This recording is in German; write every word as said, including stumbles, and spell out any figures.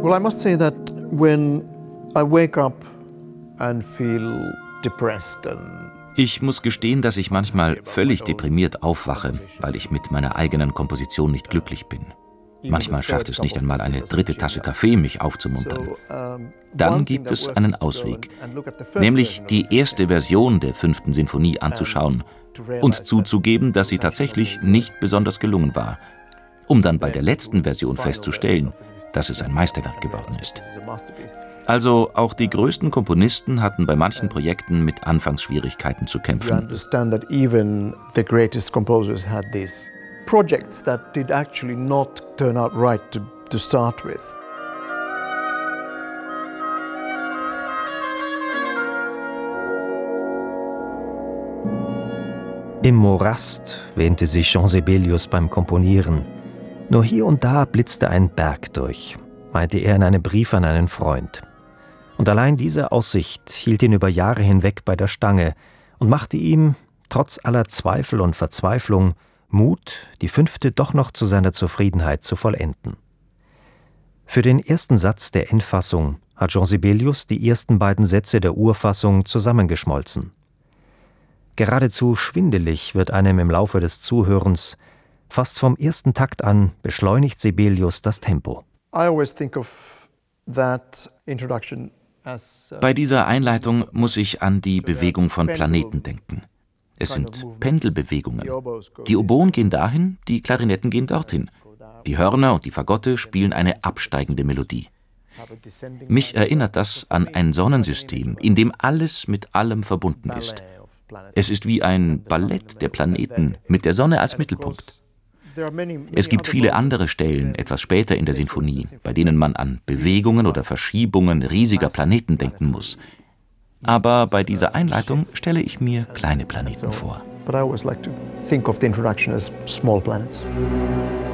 Well, I must say that when I wake up and feel depressed and Ich muss gestehen, dass ich manchmal völlig deprimiert aufwache, weil ich mit meiner eigenen Komposition nicht glücklich bin. Manchmal schafft es nicht einmal eine dritte Tasse Kaffee, mich aufzumuntern. Dann gibt es einen Ausweg, nämlich die erste Version der fünften Sinfonie anzuschauen und zuzugeben, dass sie tatsächlich nicht besonders gelungen war, um dann bei der letzten Version festzustellen, dass es ein Meisterwerk geworden ist. Also auch die größten Komponisten hatten bei manchen Projekten mit Anfangsschwierigkeiten zu kämpfen. Projects that did actually not turn out right to, to start with. Im Morast wähnte sich Jean Sibelius beim Komponieren. Nur hier und da blitzte ein Berg durch, meinte er in einem Brief an einen Freund. Und allein diese Aussicht hielt ihn über Jahre hinweg bei der Stange und machte ihm, trotz aller Zweifel und Verzweiflung, Mut, die fünfte doch noch zu seiner Zufriedenheit zu vollenden. Für den ersten Satz der Endfassung hat Jean Sibelius die ersten beiden Sätze der Urfassung zusammengeschmolzen. Geradezu schwindelig wird einem im Laufe des Zuhörens. Fast vom ersten Takt an beschleunigt Sibelius das Tempo. Bei dieser Einleitung muss ich an die Bewegung von Planeten denken. Es sind Pendelbewegungen. Die Oboen gehen dahin, die Klarinetten gehen dorthin. Die Hörner und die Fagotte spielen eine absteigende Melodie. Mich erinnert das an ein Sonnensystem, in dem alles mit allem verbunden ist. Es ist wie ein Ballett der Planeten mit der Sonne als Mittelpunkt. Es gibt viele andere Stellen, etwas später in der Sinfonie, bei denen man an Bewegungen oder Verschiebungen riesiger Planeten denken muss. Aber bei dieser Einleitung stelle ich mir kleine Planeten vor. But I always like to think of the introduction as small planets.